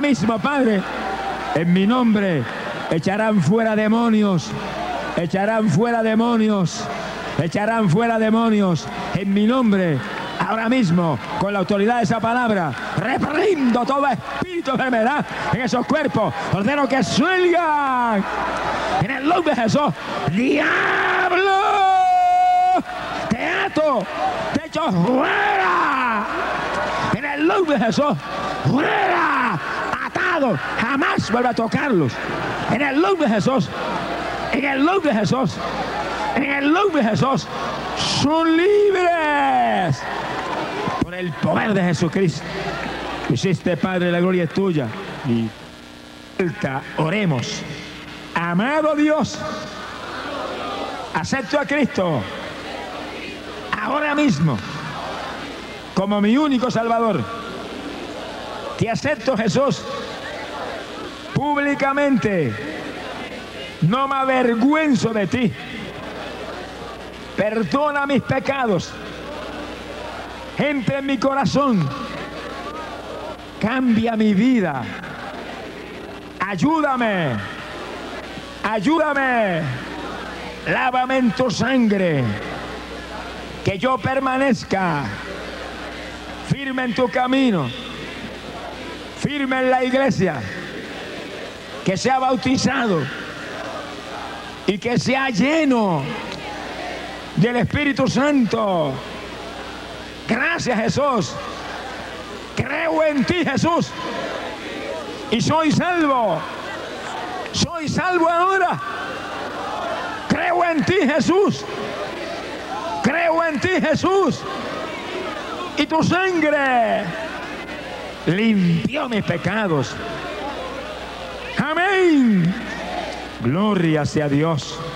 mismo, Padre, en mi nombre echarán fuera demonios, echarán fuera demonios, echarán fuera demonios en mi nombre. Ahora mismo, con la autoridad de esa palabra, reprendo todo espíritu de enfermedad en esos cuerpos. Ordeno que salgan en el nombre de Jesús. ¡Diablo! ¡Te ato! ¡Te echo fuera! En el nombre de Jesús. ¡Fuera! ¡Atado! Jamás vuelve a tocarlos. En el nombre de Jesús. En el nombre de Jesús. En el nombre de Jesús. Son libres. Por el poder de Jesucristo. Hiciste, Padre, la gloria es tuya. Y oremos. Amado Dios, acepto a Cristo ahora mismo como mi único Salvador. Te acepto, Jesús, públicamente. No me avergüenzo de ti. Perdona mis pecados. Entra en mi corazón. Cambia mi vida. Ayúdame. Ayúdame. Lávame en tu sangre. Que yo permanezca firme en tu camino. Firme en la iglesia. Que sea bautizado. Y que sea lleno del Espíritu Santo. Gracias, Jesús. Creo en ti, Jesús. Y soy salvo. Soy salvo ahora. Creo en ti, Jesús. Creo en ti, Jesús. Y tu sangre limpió mis pecados. Amén. Gloria sea a Dios.